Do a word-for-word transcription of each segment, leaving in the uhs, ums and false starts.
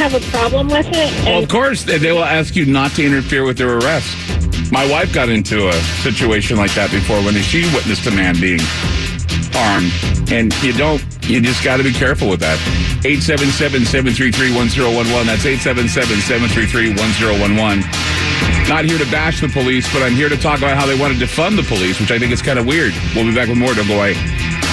have a problem with it. And Well, of course, they they will ask you not to interfere with their arrest. My wife got into a situation like that before when she witnessed a man being harmed. And you don't, you just got to be careful with that. eight seven seven, seven three three, one zero one one. That's eight seven seven, seven three three, one zero one one. Not here to bash the police, but I'm here to talk about how they want to defund the police, which I think is kind of weird. We'll be back with more. Don't go away.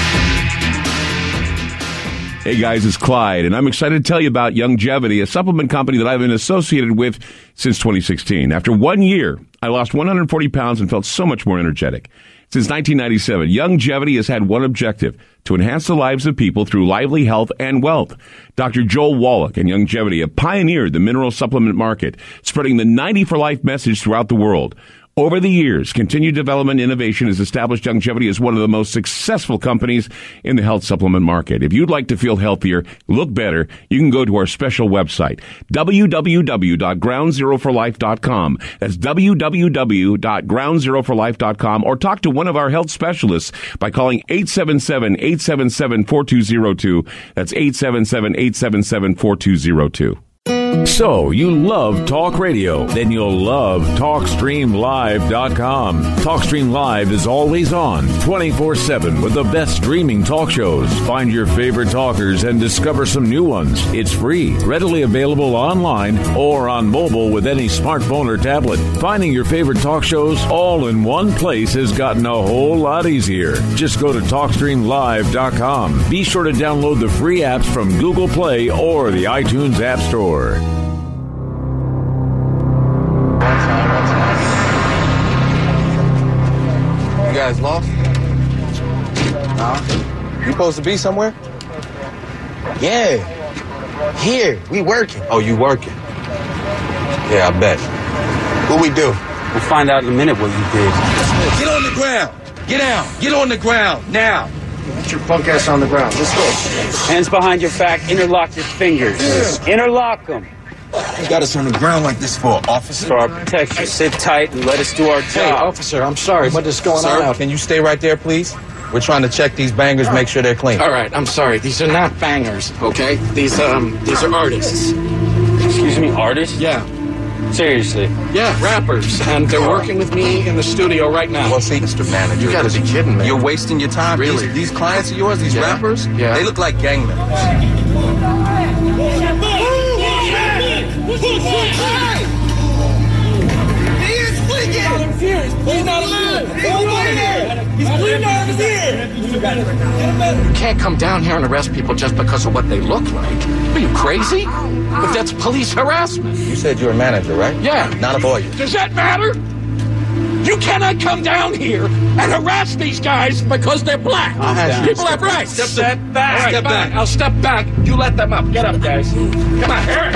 Hey guys, it's Clyde, and I'm excited to tell you about Youngevity, a supplement company that I've been associated with since twenty sixteen. After one year, I lost one hundred forty pounds and felt so much more energetic. Since nineteen ninety-seven, Youngevity has had one objective: to enhance the lives of people through lively health and wealth. Doctor Joel Wallach and Youngevity have pioneered the mineral supplement market, spreading the ninety for life message throughout the world. Over the years, continued development and innovation has established Youngevity as one of the most successful companies in the health supplement market. If you'd like to feel healthier, look better, you can go to our special website, w w w dot ground zero for life dot com. That's w w w dot ground zero for life dot com, or talk to one of our health specialists by calling eight seven seven, eight seven seven, four two zero two. That's eight seven seven, eight seven seven, four two zero two. So, you love talk radio? Then you'll love talk stream live dot com. TalkStream Live is always on, twenty-four seven, with the best streaming talk shows. Find your favorite talkers and discover some new ones. It's free, readily available online or on mobile with any smartphone or tablet. Finding your favorite talk shows all in one place has gotten a whole lot easier. Just go to talk stream live dot com. Be sure to download the free apps from Google Play or the iTunes App Store. You guys lost? Nah. You supposed to be somewhere? Yeah. Here. We working. Oh, you working? Yeah, I bet. What we do? We'll find out in a minute what you did. Get on the ground. Get down. Get on the ground. Now. Get your punk ass on the ground. Let's go. Hands behind your back. Interlock your fingers. Yeah. Interlock them. You got us on the ground like this for, officer? For our protection. Sit tight and let us do our job. Hey, officer, I'm sorry. What is going Sir, on out? Can you stay right there, please? We're trying to check these bangers, make sure they're clean. All right, I'm sorry. These are not bangers, okay? These um, these are artists. Excuse me, artists? Yeah. Seriously? Yeah, rappers. And they're working with me in the studio right now. Well, see, Mister Manager, you gotta be kidding me. You're wasting your time. Really? These, these clients of yours, these Yeah. rappers, Yeah. they look like gang members. You can't come down here and arrest people just because of what they look like. Are you crazy? But that's police harassment. You said you're a manager, right? Yeah. Not a lawyer. Does that matter? You cannot come down here and harass these guys because they're black. People have rights. Step, step back. All right, Step fine. back. I'll step back. You let them up. Get up, guys. Come on, Eric.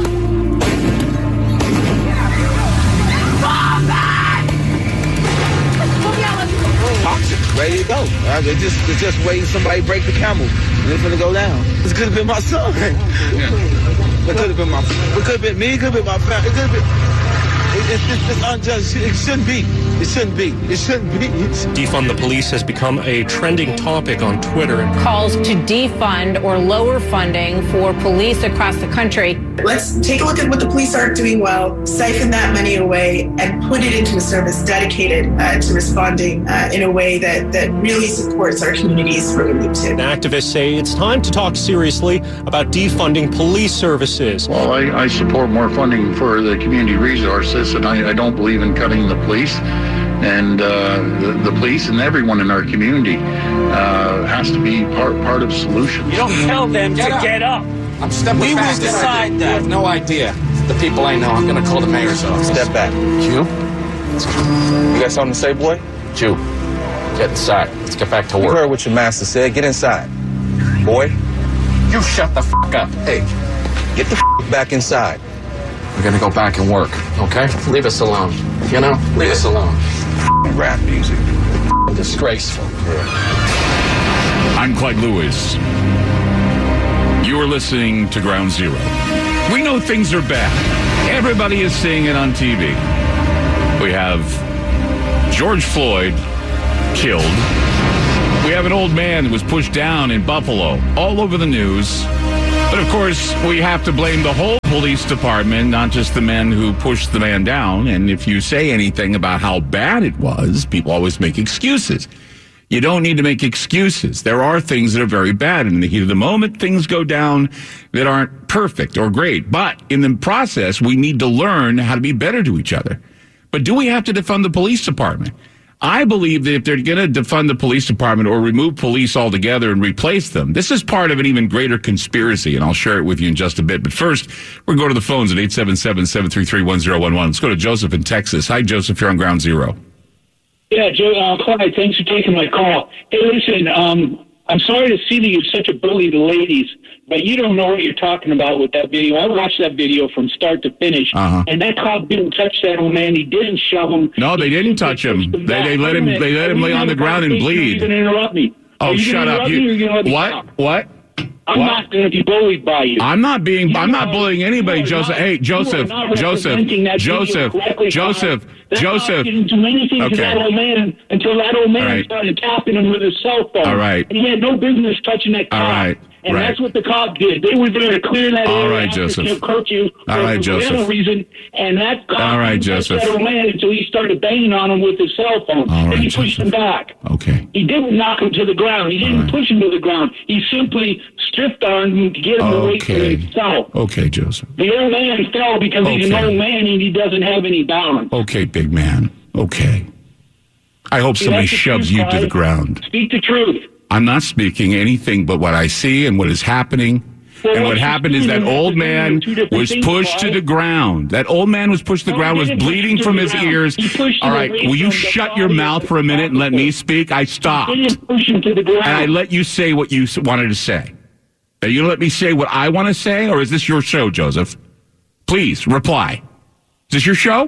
Ready to go. All right, they're just, they're just waiting somebody break the camel. They're gonna go down. This could have been my son. Yeah. It could have been my. It could have been me. It could have been my family. It could have been. It, it's, it's, it's unjust. It shouldn't be. It shouldn't be. It shouldn't be. Defund the police has become a trending topic on Twitter. Calls to defund or lower funding for police across the country. Let's take a look at what the police aren't doing well, siphon that money away, and put it into a service dedicated uh, to responding uh, in a way that, that really supports our communities where we need to. Activists say it's time to talk seriously about defunding police services. Well, I, I support more funding for the community resources, and I, I don't believe in cutting the police. And uh, the, the police and everyone in our community uh, has to be part part of the solution. You don't tell them Get to up. get up. I'm stepping We back. will decide You that. have no idea. The people I know. I'm going to call the mayor's office. Step back. Q? You got something to say, boy? Q. Get inside. Let's get back to You work. heard what your master said. Get inside. Boy, You shut the f*** up. hey, get the f- back inside. We're going to go back and work, okay? Leave us alone. You know? Leave us alone. Rap music. Disgraceful. I'm Clyde Lewis. You are listening to Ground Zero. We know things are bad. Everybody is seeing it on T V. We have George Floyd killed. We have an old man that was pushed down in Buffalo, all over the news. But of course, we have to blame the whole police department, not just the men who pushed the man down. And if you say anything about how bad it was, people always make excuses. You don't need to make excuses. There are things that are very bad. In the heat of the moment, things go down that aren't perfect or great. But in the process, we need to learn how to be better to each other. But do we have to defund the police department? I believe that if they're going to defund the police department or remove police altogether and replace them, this is part of an even greater conspiracy, and I'll share it with you in just a bit. But first, we're going to go to the phones at eight seven seven, seven three three, one zero one one. Let's go to Joseph in Texas. Hi, Joseph. You're on Ground Zero. Yeah, Joe, uh, Clyde, thanks for taking my call. Hey, listen, um, I'm sorry to see that you're such a bully to ladies, but you don't know what you're talking about with that video. I watched that video from start to finish, uh-huh. and that cop didn't touch that old man. He didn't shove him. No, they didn't touch him. They, they let him. They let him lay on the ground and bleed. You're going to interrupt me. Oh, shut up! You, what? What? I'm what? not going to be bullied by you. I'm not being. You I'm know, not bullying anybody, Joseph. Not, hey, Joseph. Joseph. Joseph. Joseph. Joseph. Didn't do anything okay. to that old man until that old man right. started tapping him with his cell phone. All right. And he had no business touching that cop. All right. And right. that's what the cop did. They were there to clear that All area right, after Joseph. curfew All for right, no Joseph. reason. And that cop All right, didn't touch Joseph. that old man until he started banging on him with his cell phone. All right, and he pushed Joseph. him back. Okay. He didn't knock him to the ground. He didn't right. push him to the ground. He simply stripped on him to get him away from Okay. himself. Okay, Joseph. The old man fell because he's an Okay. old man and he doesn't have any balance. Okay, big man. Okay. I hope See, somebody that's the shoves truth, you to the Clyde. ground. Speak the truth. I'm not speaking anything but what I see and what is happening. Well, and what what you happened see is that and old what you man do are two different was things, pushed to Clyde. the ground. That old man was pushed to the No, ground, he was didn't push bleeding him from to the his ground. ears. He pushed All him right, away will you from the shut your body mouth of for a the minute and let me officer. speak? I stopped. He didn't push him to the ground. And I let you say what you s- wanted to say. Are you going to let me say what I want to say, or is this your show, Joseph? Please, reply. Is this your show?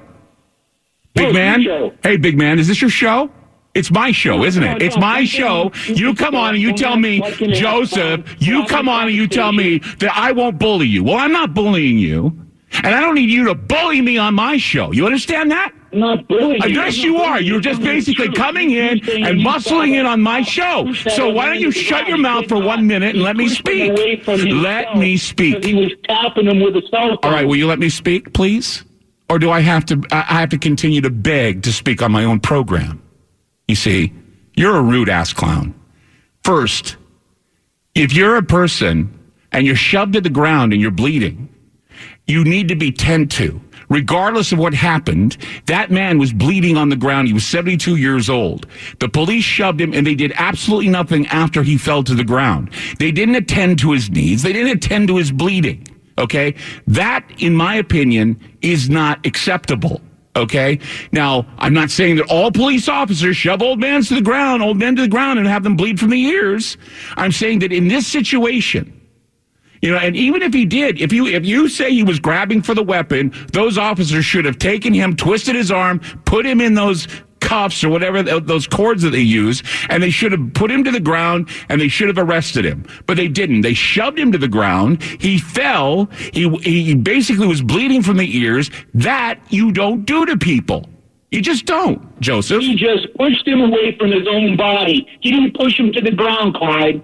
Big No, it's man? your show. Hey, big man, is this your show? It's my show, No, isn't no, it? It's no, my no, show. no, You no, come no, on and you no, tell no, me, like an Joseph, asshole. you No, come no, on and you tell me that I won't bully you. Well, I'm not bullying you. And I don't need you to bully me on my show. You understand that? I'm not bullying Uh, you. Yes, I'm you not are. bullying You're you. just I'm telling you the basically truth. coming You're in saying and you bustling saw in on my that show. push that So old why don't man you to the shut your ground. mouth He for did one not. minute and He let me pushed him speak? away from Let himself me speak. because he was tapping him with a cell phone. All right, will you let me speak, please? Or do I have to I I have to continue to beg to speak on my own program? You see, you're a rude ass clown. First, if you're a person and you're shoved to the ground and you're bleeding, you need to be tended to. Regardless of what happened, that man was bleeding on the ground. He was seventy-two years old. The police shoved him, and they did absolutely nothing after he fell to the ground. They didn't attend to his needs. They didn't attend to his bleeding. Okay? That, in my opinion, is not acceptable. Okay? Now, I'm not saying that all police officers shove old men to the ground, old men to the ground, and have them bleed from the ears. I'm saying that in this situation, you know, and even if he did, if you if you say he was grabbing for the weapon, those officers should have taken him, twisted his arm, put him in those cuffs or whatever, those cords that they use, and they should have put him to the ground, and they should have arrested him. But they didn't. They shoved him to the ground. He fell. He, he basically was bleeding from the ears. That you don't do to people. You just don't, Joseph. He just pushed him away from his own body. He didn't push him to the ground, Clyde.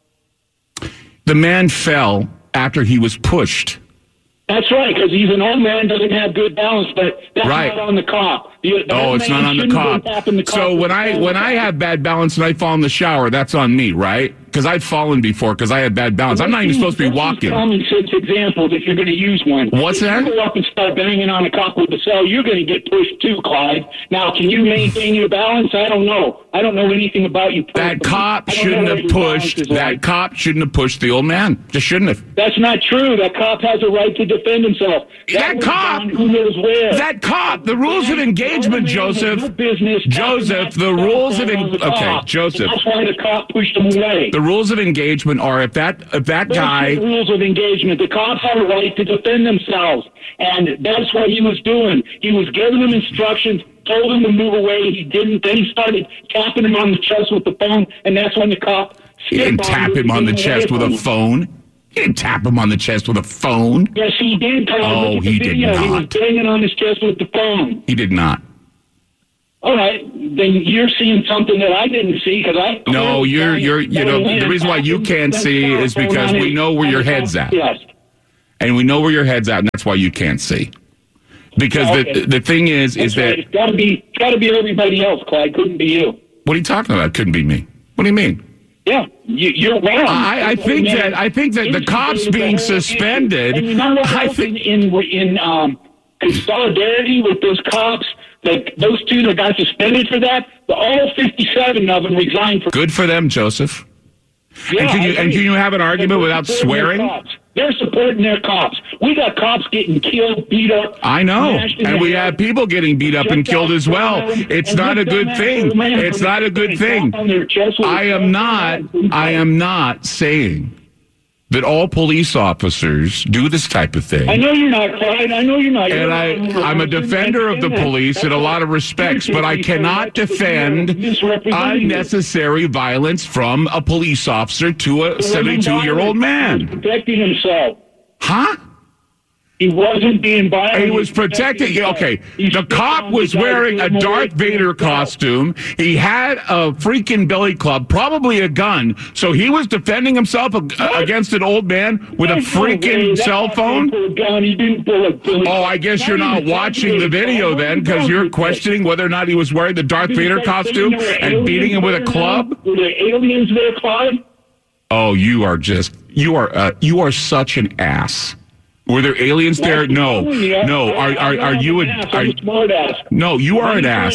The man fell after he was pushed. That's right, because he's an old man, doesn't have good balance, but that's Right. not on the cop. The, the Oh, old it's man not on the shouldn't have cop. been tapping the cop So with when the I phone. when I have bad balance and I fall in the shower, that's on me, right? Because I've fallen before because I had bad balance. I'm not even supposed to be Let's use walking. common sense examples if you're going to use one. What's if that? you go up and start banging on a cop with the cell, you're going to get pushed too, Clyde. Now, can you maintain your balance? I don't know. I don't know anything about you. That personally. cop I don't shouldn't know have what your balance pushed. is That like. cop shouldn't have pushed the old man. Just shouldn't have. That's not true. That cop has a right to defend himself. That was cop- done who knows where. That cop. The rules of engagement, Joseph. Business Joseph. The rules of en- okay, Joseph. That's why the cop pushed him away. The rules of engagement are if that if that Those are guy. the rules of engagement. The cops have a right to defend themselves, and that's what he was doing. He was giving them instructions, told him to move away. He didn't. Then he started tapping him on the chest with the phone, and that's when the cop. He didn't stepped tap him him on the and chest away with from a him. phone. He didn't tap him on the chest with a phone. Yes, he did. Clyde. Oh, Look at the he did video. He was not. banging on his chest with the phone. He did not. All right, then you're seeing something that I didn't see because I. No, you're you're you know the reason why you can't see is because we know where your head's at. Yes. And we know where your head's at, and that's why you can't see. Because okay. the the thing is, is that it's got to be got to be everybody else, Clyde. Couldn't be you. What are you talking about? Couldn't be me. What do you mean? Yeah, you, you're wrong. I, I think that I think that the cops being suspended. And you know what I else think in in um, solidarity with those cops, that those two that got suspended for that, the, all fifty-seven of them resigned for. Good for them, Joseph. Yeah, and can you and can you have an argument without swearing? They're supporting their cops. We got cops getting killed, beat up. I know. And we have people getting beat up and killed as well. It's not a good thing. It's not a good thing. I am not, I am not saying that all police officers do this type of thing. I know you're not, Clyde. I know you're not. And I, I'm a defender of the police in a lot of respects, but I cannot defend unnecessary violence from a police officer to a seventy-two-year-old man. He was protecting himself. Huh? He wasn't being violent. He was protecting. Okay, the cop was wearing a Darth Vader costume. He had a freaking billy club, probably a gun. So he was defending himself against an old man with a freaking cell phone. Oh, I guess you're not watching the video then, because you're questioning whether or not he was wearing the Darth Vader costume and beating him with a club. Were there aliens there, Clyde? Oh, you are just you are uh, you are such an ass. Were there aliens there? No, no. Are are are you a? Are, no, you are an ass.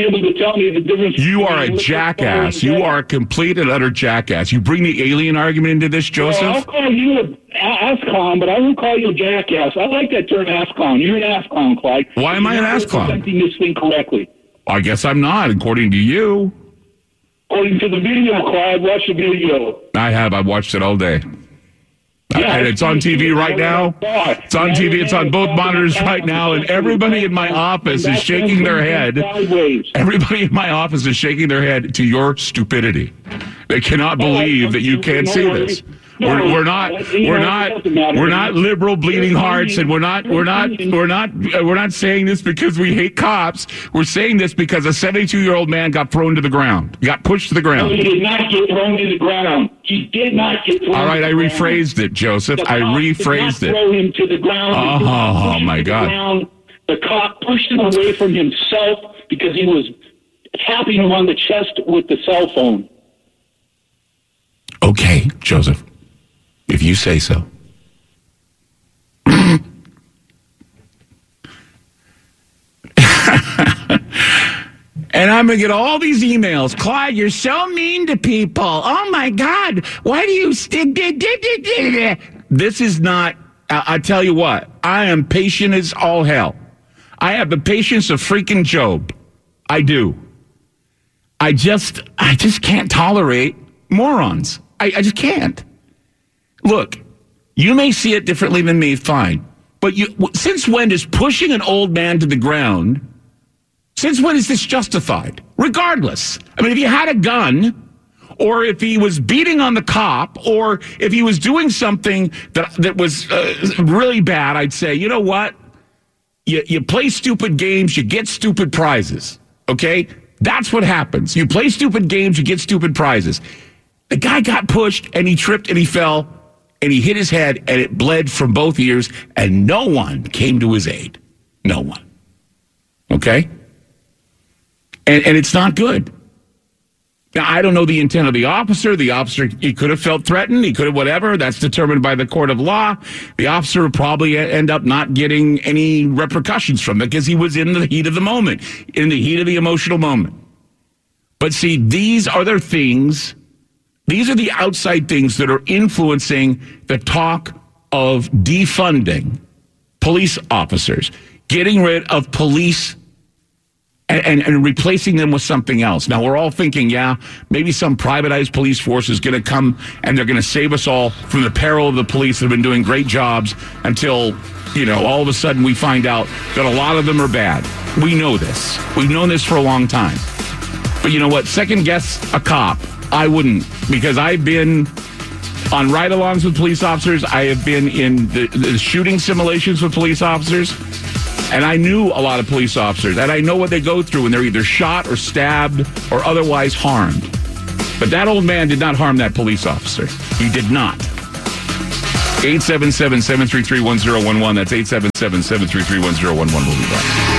You are a jackass. You are a complete and utter jackass. You bring the alien argument into this, Joseph. Well, I'll call you an ass clown, but I won't call you a jackass. I like that term, ass clown. You're an ass clown, Clyde. Why am I an ass clown? Presenting this thing correctly. I guess I'm not, according to you. According to the video, Clyde, watch the video. I have. I've watched it all day. Yeah, and it's on T V right now. It's on T V. It's on both monitors right now. And everybody in my office is shaking their head. Everybody in my office is shaking their head to your stupidity. They cannot believe that you can't see this. We're, we're not. We're not. We're not liberal bleeding hearts, and we're not. We're not. We're not. We're not saying this because we hate cops. We're saying this because a seventy-two-year-old man got thrown to the ground. He got pushed to the ground. No, he did not get thrown to the ground. He did not get thrown. All right, I rephrased it, Joseph. I rephrased it. Throw him to the ground. Oh, oh my God! The cop pushed him away from himself because he was tapping him on the chest with the cell phone. Okay, Joseph. If you say so. And I'm going to get all these emails. Clyde, you're so mean to people. Oh, my God. Why do you... St- this is not... I-, I tell you what. I am patient as all hell. I have the patience of freaking Job. I do. I just... I just can't tolerate morons. I, I just can't. Look, you may see it differently than me, fine. But you, since when is pushing an old man to the ground, since when is this justified? Regardless. I mean, if you had a gun, or if he was beating on the cop, or if he was doing something that that was uh, really bad, I'd say, you know what? You, you play stupid games, you get stupid prizes, okay? That's what happens. You play stupid games, you get stupid prizes. The guy got pushed, and he tripped, and he fell. And he hit his head, and it bled from both ears, and no one came to his aid. No one. Okay? And, and it's not good. Now, I don't know the intent of the officer. The officer, he could have felt threatened. He could have whatever. That's determined by the court of law. The officer would probably end up not getting any repercussions from it because he was in the heat of the moment, in the heat of the emotional moment. But see, these are the things... These are the outside things that are influencing the talk of defunding police officers, getting rid of police and, and, and replacing them with something else. Now, we're all thinking, yeah, maybe some privatized police force is going to come and they're going to save us all from the peril of the police that have been doing great jobs until, you know, all of a sudden we find out that a lot of them are bad. We know this. We've known this for a long time. But you know what? Second guess a cop. I wouldn't, because I've been on ride-alongs with police officers. I have been in the, the shooting simulations with police officers. And I knew a lot of police officers, and I know what they go through when they're either shot or stabbed or otherwise harmed. But that old man did not harm that police officer. He did not. eight seven seven, seven three three, one zero one one. That's eight seven seven, seven three three, one zero one one. We'll be back.